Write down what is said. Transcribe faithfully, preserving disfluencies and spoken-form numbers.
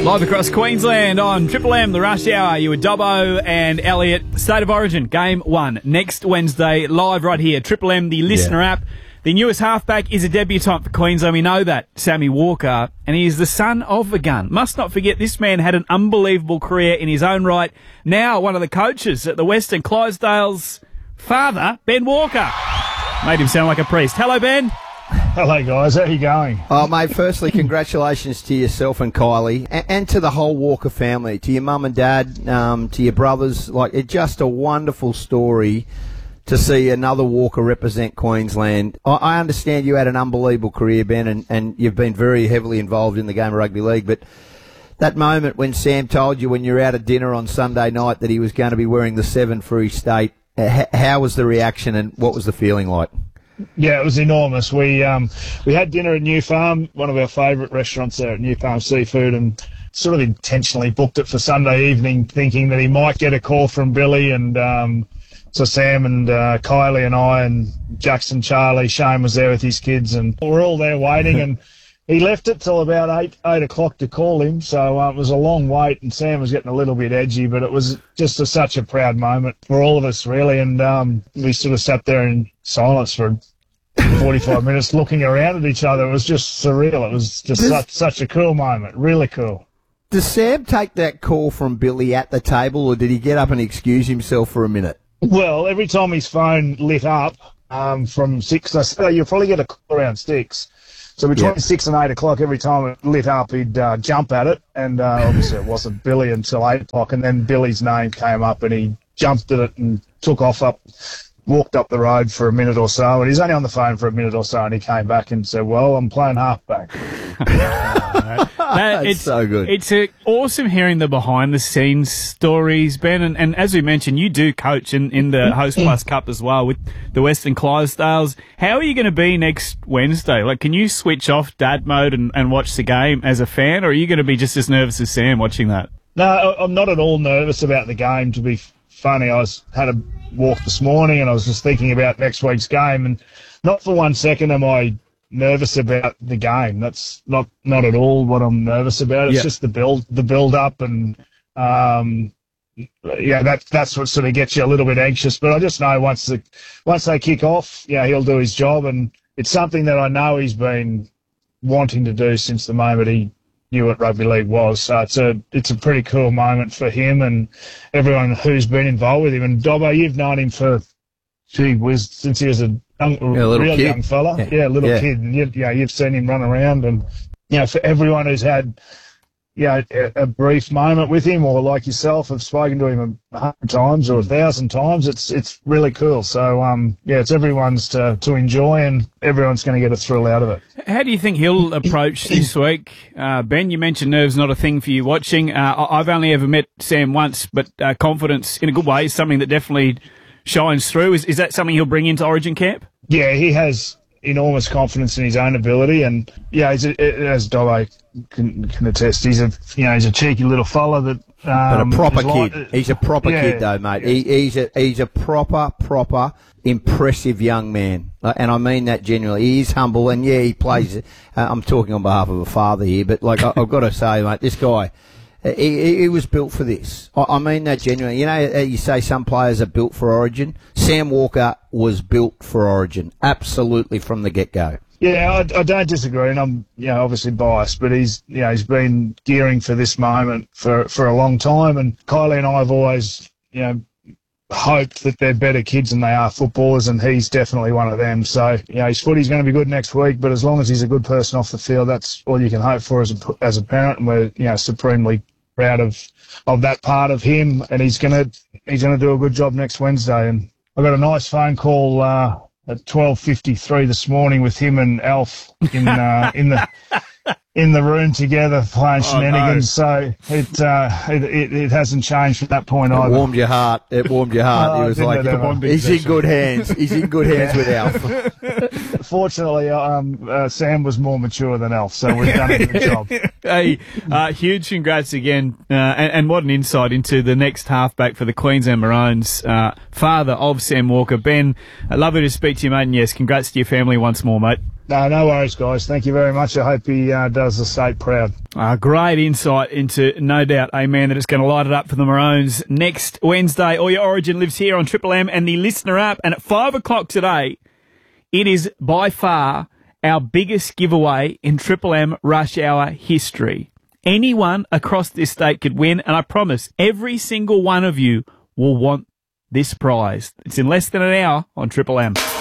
Live across Queensland on Triple M, the Rush Hour. You with Dobbo and Elliot. State of Origin, Game one, next Wednesday, live right here. Triple M, the listener yeah. app. The newest halfback is a debutant for Queensland. We know that, Sammy Walker, and he is the son of a gun. Must not forget, this man had an unbelievable career in his own right. Now one of the coaches at the Western Clydesdale's father, Ben Walker. Made him sound like a priest. Hello, Ben. Hello, guys. How are you going? Oh, mate, firstly, congratulations to yourself and Kylie, and, and to the whole Walker family, to your mum and dad, um, to your brothers. Like, it's just a wonderful story to see another Walker represent Queensland. I, I understand you had an unbelievable career, Ben, and, and you've been very heavily involved in the game of rugby league, but that moment when Sam told you when you were out at dinner on Sunday night that he was going to be wearing the seven for his state, uh, how was the reaction and what was the feeling like? Yeah, it was enormous. We um we had dinner at New Farm, one of our favourite restaurants there at New Farm Seafood, and sort of intentionally booked it for Sunday evening, thinking that he might get a call from Billy, and um so Sam and uh, Kylie and I and Jackson, Charlie, Shane was there with his kids, and we're all there waiting. And he left it till about eight eight o'clock to call him, so uh, it was a long wait, and Sam was getting a little bit edgy, but it was just a, such a proud moment for all of us, really. And um, we sort of sat there in silence for forty-five minutes looking around at each other. It was just surreal. It was just Does, such, such a cool moment, really cool. Does Sam take that call from Billy at the table, or did he get up and excuse himself for a minute? Well, every time his phone lit up um, from six, I said, oh, you'll probably get a call around six. So between yep. six and eight o'clock, every time it lit up, he'd uh, jump at it. And uh, obviously it wasn't Billy until eight o'clock. And then Billy's name came up and he jumped at it and took off up, walked up the road for a minute or so. And he was only on the phone for a minute or so, and he came back and said, well, I'm playing halfback. That, it's so good. It's a, awesome hearing the behind-the-scenes stories, Ben. And, and as we mentioned, you do coach in, in the Host Plus Cup as well with the Western Clydesdales. How are you going to be next Wednesday? Like, can you switch off dad mode and, and watch the game as a fan, or are you going to be just as nervous as Sam watching that? No, I'm not at all nervous about the game, to be funny. I was had a walk this morning and I was just thinking about next week's game, and not for one second am I nervous about the game. That's not not at all what I'm nervous about. It's yeah. just the build the build up, and um yeah that that's what sort of gets you a little bit anxious. But I just know once the once they kick off, yeah he'll do his job, and it's something that I know he's been wanting to do since the moment he knew what rugby league was. So it's a it's a pretty cool moment for him and everyone who's been involved with him. And Dobbo, you've known him for gee whiz since he was a young, yeah, a real kid. young fella. Yeah, yeah little yeah. kid. And you, you know, you've seen him run around, and you know, for everyone who's had you know, a, a brief moment with him, or like yourself, have spoken to him a hundred times or a thousand times. It's it's really cool. So um, yeah, it's everyone's to to enjoy, and everyone's going to get a thrill out of it. How do you think he'll approach this week, uh, Ben? You mentioned nerves not a thing for you watching. Uh, I've only ever met Sam once, but uh, confidence in a good way is something that definitely shines through. Is is that something he'll bring into Origin camp? Yeah, he has enormous confidence in his own ability, and yeah, he's a, as Dobbo can, can attest, he's a you know he's a cheeky little fella that. Um, but a proper kid. Like, he's a proper yeah, kid, though, mate. He, he's a he's a proper, proper, impressive young man, uh, and I mean that genuinely. He is humble, and yeah, he plays. Uh, I'm talking on behalf of a father here, but like I, I've got to say, mate, this guy. He, he was built for this. I mean that genuinely. You know, you say some players are built for Origin. Sam Walker was built for Origin, absolutely from the get-go. Yeah, I, I don't disagree, and I'm, you know, obviously biased, but he's, you know, he's been gearing for this moment for for a long time, and Kylie and I have always, you know, hoped that they're better kids than they are footballers, and he's definitely one of them. So, you know, his footy's going to be good next week, but as long as he's a good person off the field, that's all you can hope for as a, as a parent, and we're, you know, supremely proud of of that part of him, and he's gonna he's gonna do a good job next Wednesday. And I got a nice phone call uh, at twelve fifty-three this morning with him and Alf in uh, in the in the room together playing oh, shenanigans. No. So it, uh, it it it hasn't changed from that point it either. It warmed your heart. It warmed your heart. Oh, it was like he's in good hands. He's in good hands with Alf. Fortunately, um, uh, Sam was more mature than Alf, so we've done a good job. Hey, uh, huge congrats again, uh, and, and what an insight into the next halfback for the Queensland Maroons, uh, father of Sam Walker. Ben, lovely to speak to you, mate, and yes, congrats to your family once more, mate. No, no worries, guys. Thank you very much. I hope he uh, does does the state proud. Uh, great insight into, no doubt, a man that is going to light it up for the Maroons next Wednesday. All Your Origin lives here on Triple M and the Listener app. And at five o'clock today, it is by far our biggest giveaway in Triple M Rush Hour history. Anyone across this state could win, and I promise every single one of you will want this prize. It's in less than an hour on Triple M.